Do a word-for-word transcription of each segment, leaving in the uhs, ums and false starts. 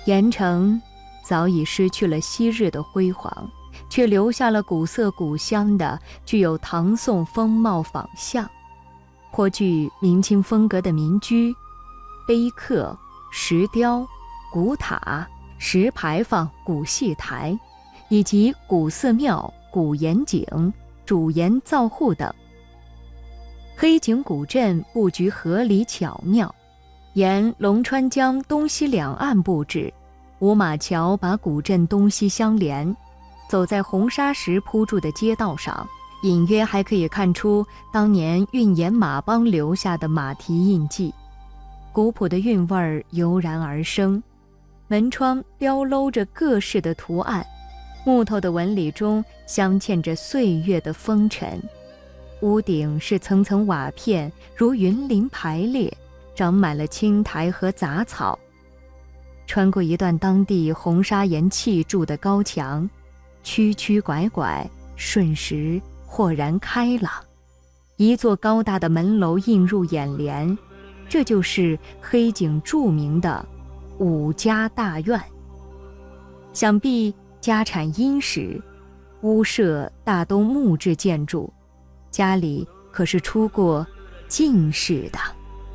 盐城早已失去了昔日的辉煌，却留下了古色古香的具有唐宋风貌仿象、颇具明清风格的民居、碑刻、石雕、古塔、石牌坊、古戏台，以及古寺庙、古盐井、主盐造户等。黑井古镇布局合理巧妙，沿龙川江东西两岸布置，五马桥把古镇东西相连。走在红砂石铺筑的街道上，隐约还可以看出当年运盐马帮留下的马蹄印记，古朴的韵味儿油然而生。门窗雕镂着各式的图案，木头的纹理中镶嵌着岁月的风尘。屋顶是层层瓦片，如云林排列，长满了青苔和杂草。穿过一段当地红砂岩砌筑的高墙，曲曲拐拐，瞬时豁然开朗。一座高大的门楼映入眼帘，这就是黑井著名的五家大院。想必家产殷实，屋舍大都木质建筑，家里可是出过进士的。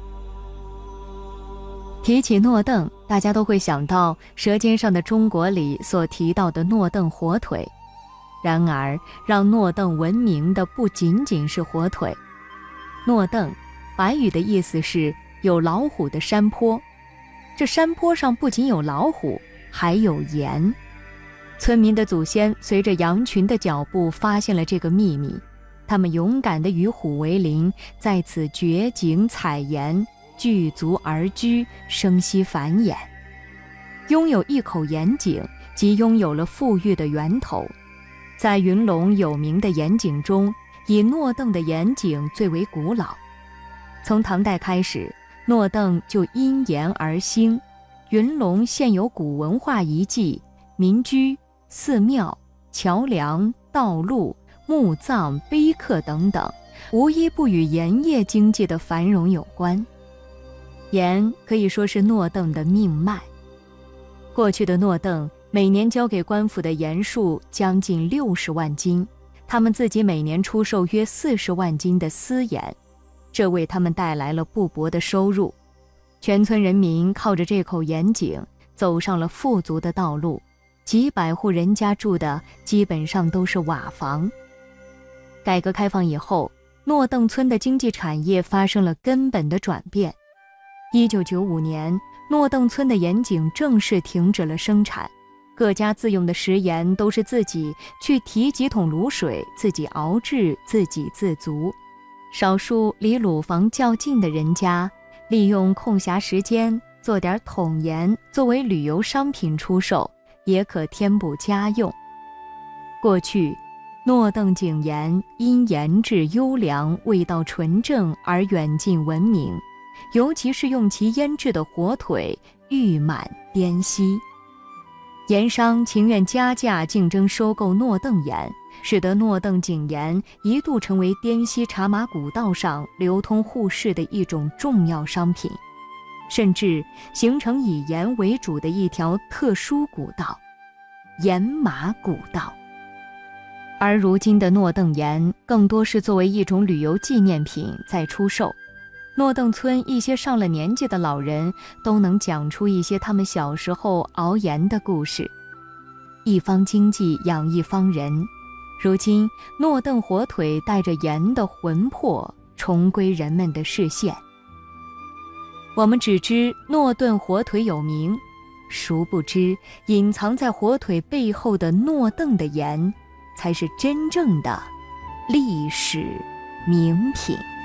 提起诺邓，大家都会想到《舌尖上的中国》里所提到的诺邓火腿。然而，让诺邓闻名的不仅仅是火腿。诺邓，白语的意思是有老虎的山坡。这山坡上不仅有老虎，还有盐。村民的祖先随着羊群的脚步发现了这个秘密，他们勇敢地与虎为邻，在此掘井采盐，聚族而居，生息繁衍。拥有一口盐井，即拥有了富裕的源头。在云龙有名的盐井中，以诺邓的盐井最为古老。从唐代开始，诺邓就因盐而兴。云龙现有古文化遗迹、民居、寺庙、桥梁、道路、墓葬、碑刻等等，无一不与盐业经济的繁荣有关。盐可以说是诺邓的命脉。过去的诺邓每年交给官府的盐数将近六十万斤，他们自己每年出售约四十万斤的私盐，这为他们带来了不薄的收入。全村人民靠着这口盐井走上了富足的道路，几百户人家住的基本上都是瓦房。改革开放以后，诺邓村的经济产业发生了根本的转变。一九九五年，诺邓村的盐井正式停止了生产，各家自用的食盐都是自己去提几桶卤水，自己熬制，自给自足。少数离卤房较近的人家，利用空暇时间做点桶盐作为旅游商品出售，也可添补家用。过去，诺邓井盐因盐质优良、味道纯正而远近闻名，尤其是用其腌制的火腿誉满滇西。盐商情愿加价竞争收购诺邓盐，使得诺邓井盐一度成为滇西茶马古道上流通互市的一种重要商品，甚至形成以盐为主的一条特殊古道——盐马古道。而如今的诺邓盐更多是作为一种旅游纪念品在出售。诺邓村一些上了年纪的老人都能讲出一些他们小时候熬盐的故事。一方经济养一方人，如今诺邓火腿带着盐的魂魄重归人们的视线。我们只知诺邓火腿有名，殊不知隐藏在火腿背后的诺邓的盐才是真正的历史名品。